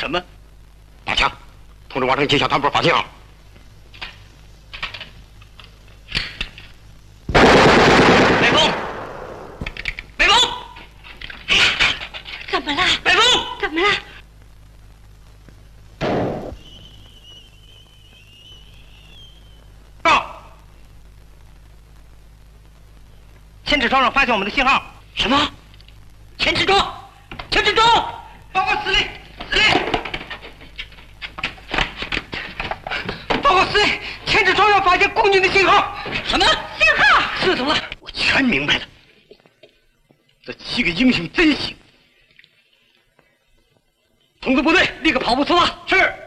什么？ 大强，通知王城警小团部发信号。 北风，北风， 怎么了？ 北风， 怎么了？ 千尺庄上发现我们的信号。什么？千尺庄，千尺庄！报告司令，司令！报告司令，千尺庄上发现共军的信号。什么信号？ 是怎么了？ 我全明白了。这7个英雄真行！ 同志部队立刻跑步出发。是。